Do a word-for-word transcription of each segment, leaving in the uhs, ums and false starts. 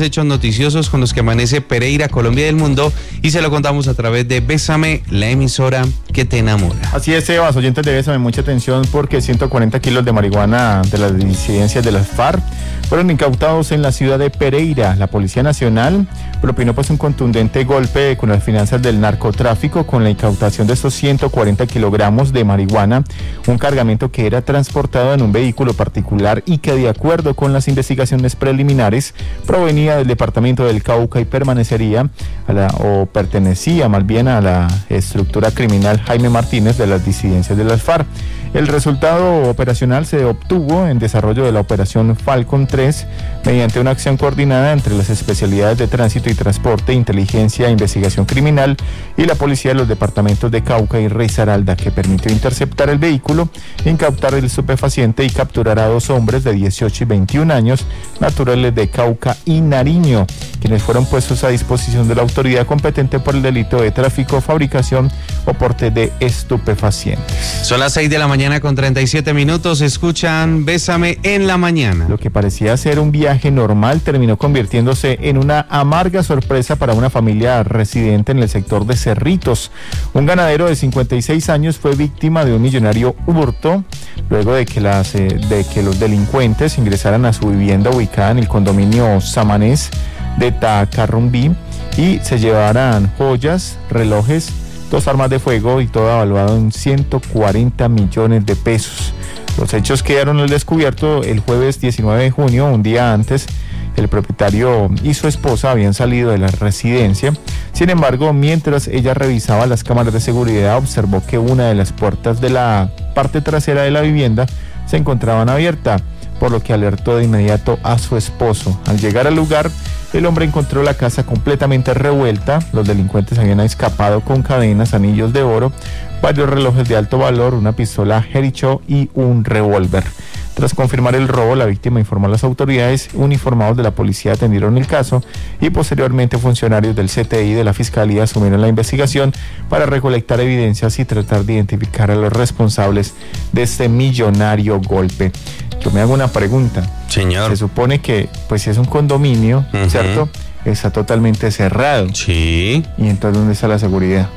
hechos noticiosos con los que amanece Pereira, Colombia y el mundo, y se lo contamos a través de Bésame, la emisora que te enamora. Así es, Sebas, oyentes de Bésame, mucha atención porque ciento cuarenta kilos de marihuana de las disidencias de las FARC fueron incautados en la ciudad de Pereira. La Policía Nacional propinó pues un contundente golpe con las finanzas del narcotráfico con la incautación de estos ciento cuarenta kilogramos de marihuana, un cargamento que era transportado en un vehículo particular y que, de acuerdo con las investigaciones preliminares, provenía del departamento del Cauca y permanecería a la, o pertenecía más bien a la estructura criminal Jaime Martínez de las disidencias de las FARC. El resultado operacional se obtuvo en desarrollo de la operación Falcon tres mediante una acción coordinada entre las especialidades de tránsito y transporte, inteligencia e investigación criminal y la policía de los departamentos de Cauca y Risaralda, que permitió interceptar el vehículo, incautar el estupefaciente y capturar a dos hombres de dieciocho y veintiún años, naturales de Cauca y Nariño, quienes fueron puestos a disposición de la autoridad competente por el delito de tráfico, fabricación o porte de estupefacientes. Son las seis de la mañana con treinta y siete minutos, escuchan Bésame en la mañana. Lo que parecía ser un viaje normal terminó convirtiéndose en una amarga sorpresa para una familia residente en el sector de Cerritos. Un ganadero de cincuenta y seis años fue víctima de un millonario hurto luego de que, las, eh, de que los delincuentes ingresaran a su vivienda ubicada en el condominio Samanés de Tacarrumbí y se llevaran joyas, relojes, dos armas de fuego y todo evaluado en ciento cuarenta millones de pesos. Los hechos quedaron al descubierto el jueves diecinueve de junio, un día antes. El propietario y su esposa habían salido de la residencia. Sin embargo, mientras ella revisaba las cámaras de seguridad, observó que una de las puertas de la parte trasera de la vivienda se encontraban abierta, por lo que alertó de inmediato a su esposo. Al llegar al lugar, el hombre encontró la casa completamente revuelta. Los delincuentes habían escapado con cadenas, anillos de oro, varios relojes de alto valor, una pistola Jericho y un revólver. Tras confirmar el robo, la víctima informó a las autoridades. Uniformados de la policía atendieron el caso y posteriormente funcionarios del C T I de la Fiscalía asumieron la investigación para recolectar evidencias y tratar de identificar a los responsables de este millonario golpe. Yo me hago una pregunta. Señor. Se supone que, pues si es un condominio, uh-huh. ¿cierto? Está totalmente cerrado. Sí. ¿Y entonces dónde está la seguridad?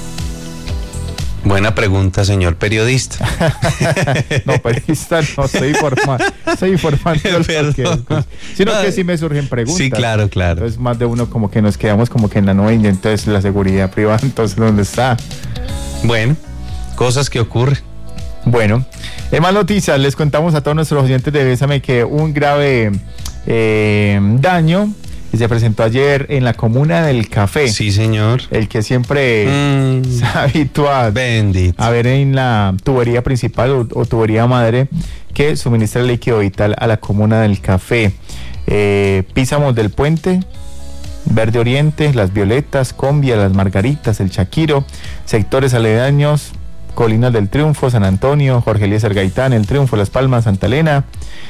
Buena pregunta, señor periodista. No, periodista no, soy informando. Soy informando. Sino que sí me surgen preguntas. Sí, claro, claro. Entonces más de uno como que nos quedamos como que en la nube y entonces la seguridad privada, entonces ¿dónde está? Bueno, cosas que ocurren. Bueno, en más noticias les contamos a todos nuestros oyentes de Bésame que un grave eh, daño que se presentó ayer en la comuna del Café. Sí, señor. El que siempre mm, se habitúa bendito. a ver en la tubería principal o, o tubería madre que suministra el líquido vital a la comuna del Café. Eh, Písamos del Puente, Verde Oriente, Las Violetas, Combia, Las Margaritas, El Chaquiro, sectores aledaños, Colinas del Triunfo, San Antonio, Jorge Eliezer Gaitán, El Triunfo, Las Palmas, Santa Elena,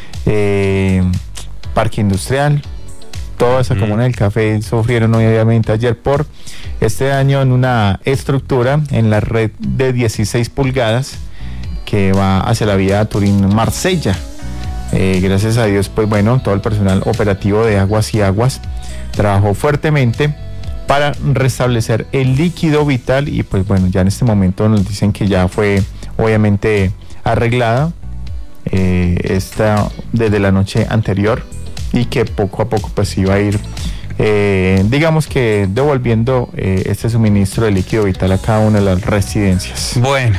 eh, Parque Industrial. Toda esa mm. comuna del Café sufrieron obviamente ayer por este daño en una estructura en la red de dieciséis pulgadas que va hacia la vía Turín-Marsella. Eh, gracias a Dios, pues bueno, todo el personal operativo de Aguas y Aguas trabajó fuertemente para restablecer el líquido vital y pues bueno, ya en este momento nos dicen que ya fue obviamente arreglada eh, esta desde la noche anterior y que poco a poco pues iba a ir eh, digamos que devolviendo eh, este suministro de líquido vital a cada una de las residencias. Bueno,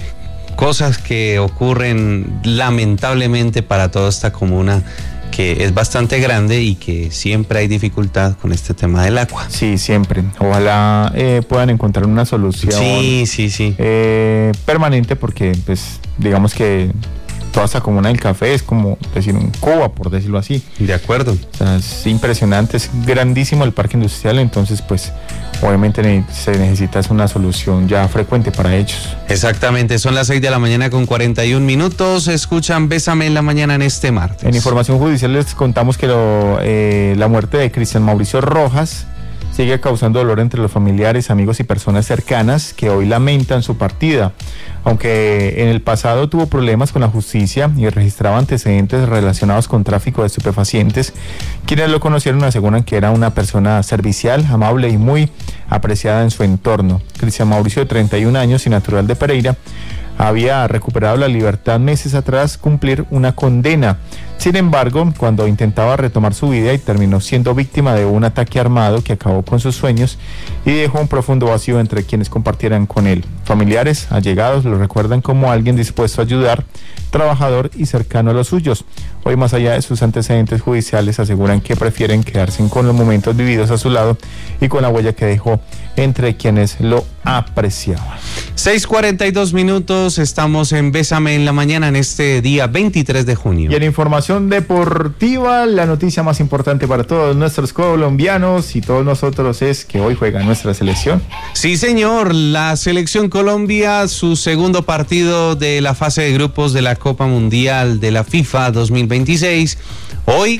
cosas que ocurren lamentablemente para toda esta comuna que es bastante grande y que siempre hay dificultad con este tema del agua. Sí, siempre. Ojalá eh, puedan encontrar una solución sí, sí, sí. Eh, permanente porque pues digamos que toda esta comuna del Café es como decir un Cuba, por decirlo así. De acuerdo. O sea, es impresionante, es grandísimo el parque industrial, entonces pues obviamente ne- se necesita una solución ya frecuente para ellos. Exactamente, son las seis de la mañana con cuarenta y un minutos, escuchan Bésame en la mañana en este martes. En información judicial les contamos que lo, eh, la muerte de Cristian Mauricio Rojas sigue causando dolor entre los familiares, amigos y personas cercanas que hoy lamentan su partida. Aunque en el pasado tuvo problemas con la justicia y registraba antecedentes relacionados con tráfico de estupefacientes, quienes lo conocieron aseguran que era una persona servicial, amable y muy apreciada en su entorno. Cristian Mauricio, de treinta y un años y natural de Pereira, había recuperado la libertad meses atrás cumplir una condena. Sin embargo, cuando intentaba retomar su vida y terminó siendo víctima de un ataque armado que acabó con sus sueños y dejó un profundo vacío entre quienes compartieran con él. Familiares, allegados lo recuerdan como alguien dispuesto a ayudar, trabajador y cercano a los suyos. Hoy, más allá de sus antecedentes judiciales, aseguran que prefieren quedarse con los momentos vividos a su lado y con la huella que dejó entre quienes lo apreciaban. seis cuarenta y dos minutos, estamos en Bésame en la Mañana en este día veintitrés de junio. Y en información deportiva, la noticia más importante para todos nuestros colombianos y todos nosotros es que hoy juega nuestra selección. Sí, señor, la selección Colombia, su segundo partido de la fase de grupos de la Copa Mundial de la FIFA dos mil veintiséis. Hoy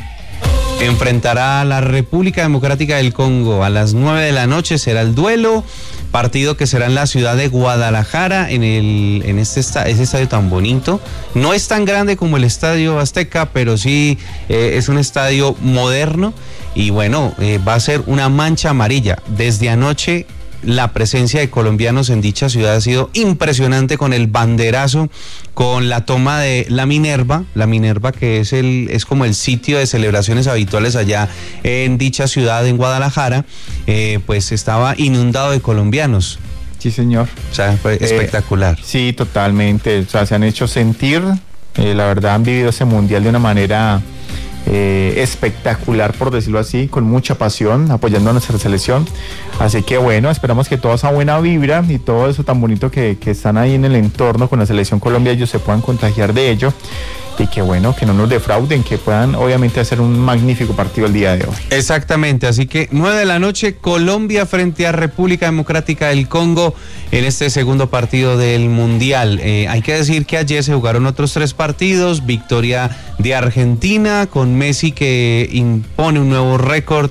enfrentará a la República Democrática del Congo a las nueve de la noche, será el duelo, partido que será en la ciudad de Guadalajara, en el en este esta, ese estadio tan bonito. No es tan grande como el Estadio Azteca, pero sí eh, es un estadio moderno y bueno, eh, va a ser una mancha amarilla. Desde anoche la presencia de colombianos en dicha ciudad ha sido impresionante, con el banderazo, con la toma de la Minerva, la Minerva que es el es como el sitio de celebraciones habituales allá en dicha ciudad, en Guadalajara, eh, pues estaba inundado de colombianos. Sí, señor. O sea, fue eh, espectacular. Sí, totalmente. O sea, se han hecho sentir, eh, la verdad han vivido ese mundial de una manera Eh, espectacular, por decirlo así, con mucha pasión, apoyando a nuestra selección. Así que bueno, esperamos que toda esa buena vibra y todo eso tan bonito que, que están ahí en el entorno con la selección Colombia, ellos se puedan contagiar de ello y que bueno, que no nos defrauden, que puedan obviamente hacer un magnífico partido el día de hoy. Exactamente, así que nueve de la noche, Colombia frente a República Democrática del Congo en este segundo partido del Mundial. Eh, hay que decir que ayer se jugaron otros tres partidos, victoria de Argentina con Messi, que impone un nuevo récord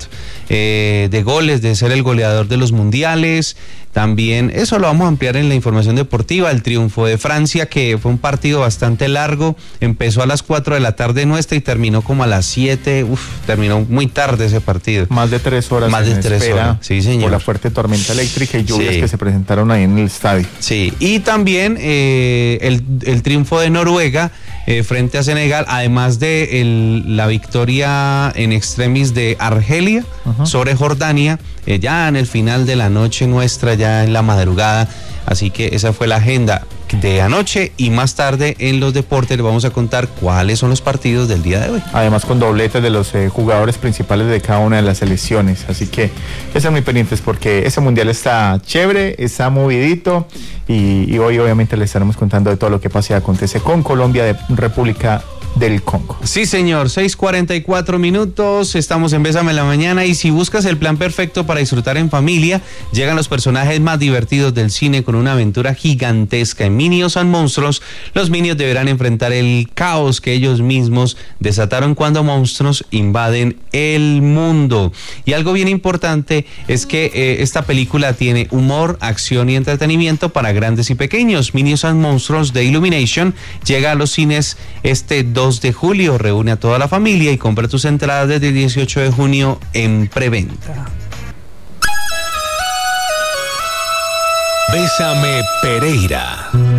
eh, de goles, de ser el goleador de los mundiales. También eso lo vamos a ampliar en la información deportiva. El triunfo de Francia, que fue un partido bastante largo, empezó a las cuatro de la tarde nuestra y terminó como a las siete. Uf, terminó muy tarde ese partido. Más de tres horas. Más de tres horas, sí, señor. Por la fuerte tormenta eléctrica y lluvias sí. que se presentaron ahí en el estadio. Sí, y también eh, el, el triunfo de Noruega eh, frente a Senegal, además de el, la victoria en extremis de Argelia uh-huh. sobre Jordania, eh, ya en el final de la noche nuestra, ya en la madrugada. Así que esa fue la agenda de anoche, y más tarde en los deportes les vamos a contar cuáles son los partidos del día de hoy. Además con dobletes de los eh, jugadores principales de cada una de las selecciones, así que estén muy pendientes porque ese mundial está chévere, está movidito y, y hoy obviamente les estaremos contando de todo lo que pasa y acontece con Colombia de República del Congo. Sí, señor, seis cuarenta y cuatro minutos, estamos en Bésame en la Mañana, y si buscas el plan perfecto para disfrutar en familia, llegan los personajes más divertidos del cine con una aventura gigantesca. En Minions and Monstruos, los Minions deberán enfrentar el caos que ellos mismos desataron cuando monstruos invaden el mundo. Y algo bien importante es que eh, esta película tiene humor, acción y entretenimiento para grandes y pequeños. Minions and Monstruos de Illumination llega a los cines este dos de julio, reúne a toda la familia y compra tus entradas desde el dieciocho de junio en preventa. Bésame Pereira.